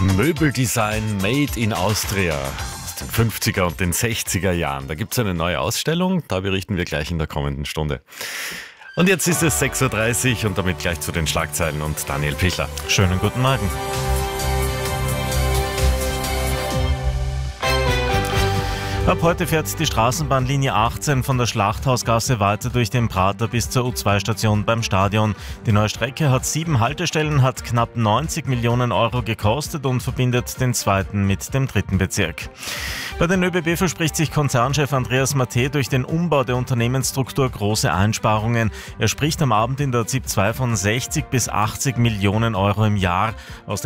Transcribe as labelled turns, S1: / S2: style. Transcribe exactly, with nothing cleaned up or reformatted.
S1: Möbeldesign Made in Austria aus den fünfziger und den sechziger Jahren. Da gibt es eine neue Ausstellung, da berichten wir gleich in der kommenden Stunde. Und jetzt ist es sechs Uhr dreißig und damit gleich zu den Schlagzeilen und Daniel Pichler.
S2: Schönen guten Morgen. Ab heute fährt die Straßenbahnlinie achtzehn von der Schlachthausgasse weiter durch den Prater bis zur U zwei Station beim Stadion. Die neue Strecke hat sieben Haltestellen, hat knapp neunzig Millionen Euro gekostet und verbindet den zweiten mit dem dritten Bezirk. Bei den ÖBB verspricht sich Konzernchef Andreas Mattei durch den Umbau der Unternehmensstruktur große Einsparungen. Er spricht am Abend in der Z I P zwei von sechzig bis achtzig Millionen Euro im Jahr. Aus